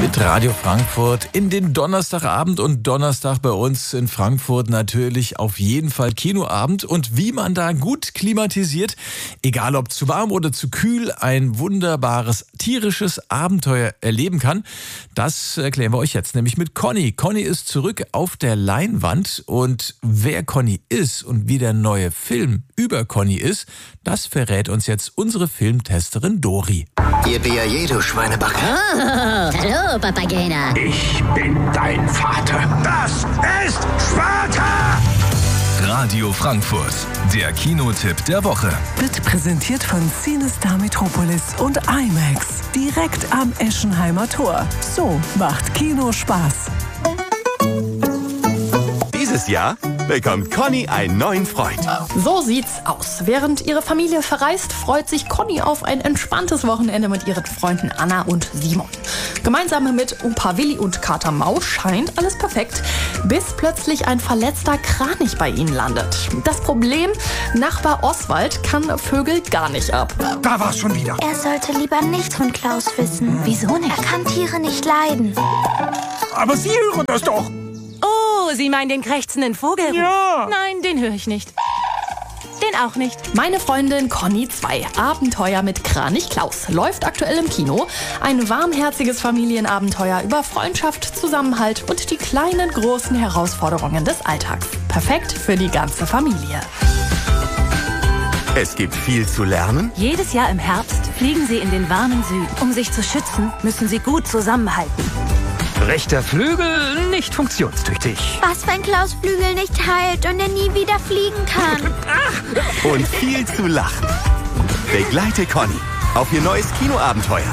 Mit Radio Frankfurt in den Donnerstagabend und Donnerstag bei uns in Frankfurt natürlich auf jeden Fall Kinoabend. Und wie man da gut klimatisiert, egal ob zu warm oder zu kühl, ein wunderbares tierisches Abenteuer erleben kann, das erklären wir euch jetzt, nämlich mit Conny. Conny ist zurück auf der Leinwand und wer Conny ist und wie der neue Film über Conny ist, das verrät uns jetzt unsere Filmtesterin Dori. Yippie, du Schweinebacke. Oh, hallo, Papagena. Ich bin dein Vater. Das ist Sparta! Radio Frankfurt, der Kinotipp der Woche. Wird präsentiert von CineStar Metropolis und IMAX. Direkt am Eschenheimer Tor. So macht Kino Spaß. Dieses Jahr bekommt Conny einen neuen Freund. So sieht's aus. Während ihre Familie verreist, freut sich Conny auf ein entspanntes Wochenende mit ihren Freunden Anna und Simon. Gemeinsam mit Opa Willi und Kater Maus scheint alles perfekt, bis plötzlich ein verletzter Kranich bei ihnen landet. Das Problem, Nachbar Oswald kann Vögel gar nicht ab. Da war's schon wieder. Er sollte lieber nichts von Klaus wissen. Wieso nicht? Er kann Tiere nicht leiden. Aber Sie hören das doch. Oh, Sie meinen den krächzenden Vogel? Ja. Nein, den höre ich nicht. Den auch nicht. Meine Freundin Conny 2, Abenteuer mit Kranich Klaus, läuft aktuell im Kino. Ein warmherziges Familienabenteuer über Freundschaft, Zusammenhalt und die kleinen, großen Herausforderungen des Alltags. Perfekt für die ganze Familie. Es gibt viel zu lernen. Jedes Jahr im Herbst fliegen sie in den warmen Süden. Um sich zu schützen, müssen sie gut zusammenhalten. Rechter Flügel nicht funktionstüchtig. Was, wenn Klaus Flügel nicht heilt und er nie wieder fliegen kann? Und viel zu lachen. Begleite Conny auf ihr neues Kinoabenteuer.